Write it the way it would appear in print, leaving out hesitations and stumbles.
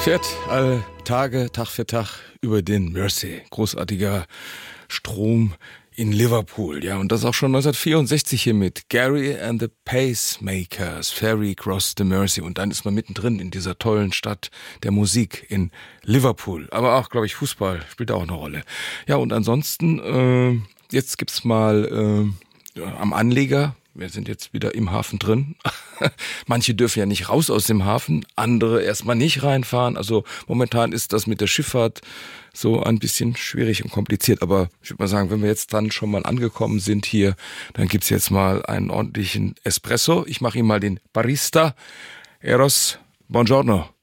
fährt alle Tage, Tag für Tag über den Mersey. Großartiger Strom in Liverpool. Ja, und das auch schon 1964 hier mit Gary and the Pacemakers, Ferry Across the Mersey. Und dann ist man mittendrin in dieser tollen Stadt der Musik in Liverpool. Aber auch, glaube ich, Fußball spielt auch eine Rolle. Ja, und ansonsten, jetzt gibt's mal am Anleger. Wir sind jetzt wieder im Hafen drin. Manche dürfen ja nicht raus aus dem Hafen, andere erstmal nicht reinfahren. Also momentan ist das mit der Schifffahrt so ein bisschen schwierig und kompliziert. Aber ich würde mal sagen, wenn wir jetzt dann schon mal angekommen sind hier, dann gibt's jetzt mal einen ordentlichen Espresso. Ich mache ihm mal den Barista. Eros, buongiorno.